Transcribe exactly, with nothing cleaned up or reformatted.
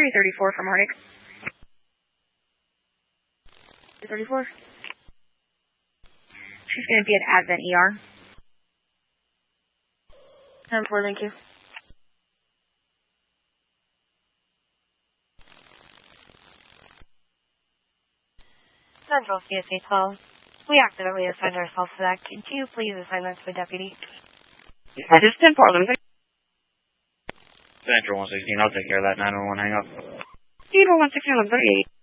three thirty-four from Harnick. three thirty-four. She's going to be at Advent E R. ten four, thank you. Central C S A twelve. We accidentally assigned ourselves to that. Could you please assign that to a deputy? I just ten four, let me Central one sixteen, I'll take care of that. nine one one, hang up. Zero one sixteen, eleven thirty-eight.